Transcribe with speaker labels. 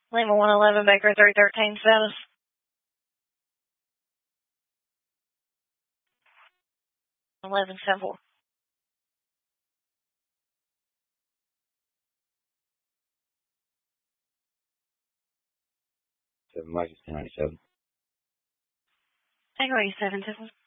Speaker 1: Lima 111, Baker 313 status. 11-4.
Speaker 2: Mike 1097.
Speaker 1: Tango 87,